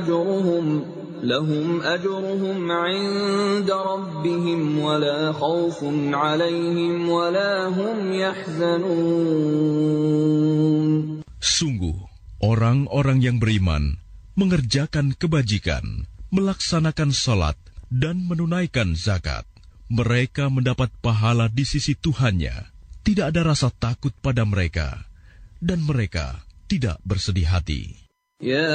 لهم أجرهم عند ربهم ولا خوف عليهم ولا هم يحزنون. Sungguh, orang-orang yang beriman mengerjakan kebajikan, melaksanakan salat, dan menunaikan zakat. Mereka mendapat pahala di sisi Tuhannya. Tidak ada rasa takut pada mereka, dan mereka tidak bersedih hati.